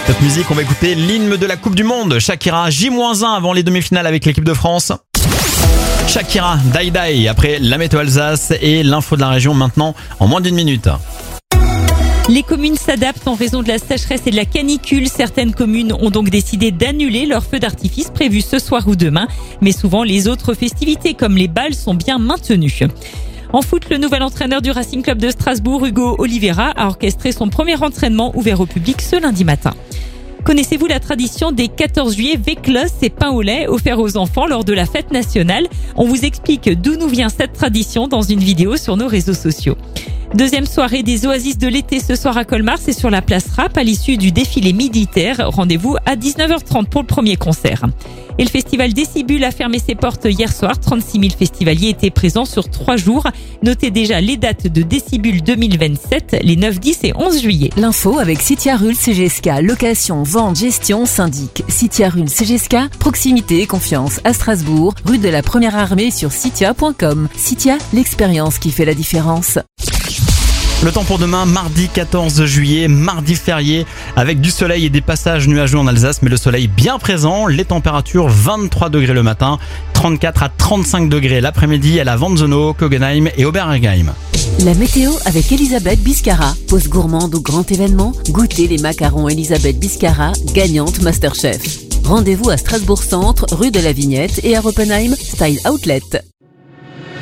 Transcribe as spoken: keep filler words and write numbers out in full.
Cette musique, on va écouter l'hymne de la Coupe du Monde. Shakira, J moins un avant les demi-finales avec l'équipe de France. Shakira, Die Die après la météo Alsace et l'info de la région maintenant en moins d'une minute. Les communes s'adaptent en raison de la sécheresse et de la canicule. Certaines communes ont donc décidé d'annuler leurs feux d'artifice prévus ce soir ou demain. Mais souvent, les autres festivités comme les bals sont bien maintenues. En foot, le nouvel entraîneur du Racing Club de Strasbourg, Hugo Oliveira, a orchestré son premier entraînement ouvert au public ce lundi matin. Connaissez-vous la tradition des quatorze juillet Véclos et pain au lait offerts aux enfants lors de la fête nationale? On vous explique d'où nous vient cette tradition dans une vidéo sur nos réseaux sociaux. Deuxième soirée des Oasis de l'été ce soir à Colmar, c'est sur la place Rapp à l'issue du défilé militaire. Rendez-vous à dix-neuf heures trente pour le premier concert. Et le festival Décibule a fermé ses portes hier soir. trente-six mille festivaliers étaient présents sur trois jours. Notez déjà les dates de Décibule deux mille vingt-sept, les neuf, dix et onze juillet. L'info avec Citia Rul C G S K, location, vente, gestion, syndic. Citia Rul C G S K, proximité et confiance à Strasbourg, rue de la Première Armée sur citia point com. Citia, l'expérience qui fait la différence. Le temps pour demain, mardi quatorze juillet, mardi férié, avec du soleil et des passages nuageux en Alsace, mais le soleil bien présent. Les températures vingt-trois degrés le matin, trente-quatre à trente-cinq degrés l'après-midi à la Vanzeno, Kogenheim et Oberheim. La météo avec Elisabeth Biscara. Pause gourmande ou grand événement, goûtez les macarons Elisabeth Biscara, gagnante Masterchef. Rendez-vous à Strasbourg Centre, rue de la Vignette et à Oppenheim, Style Outlet.